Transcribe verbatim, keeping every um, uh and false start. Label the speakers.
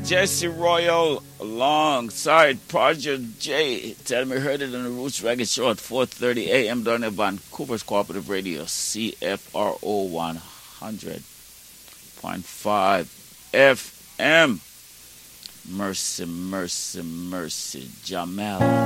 Speaker 1: Jesse Royal alongside Project J. Tell me heard it on the Roots Reggae Show at four thirty a.m. down at Vancouver's Cooperative Radio, C F R O one hundred point five F M. Mercy, mercy, mercy, Jamel.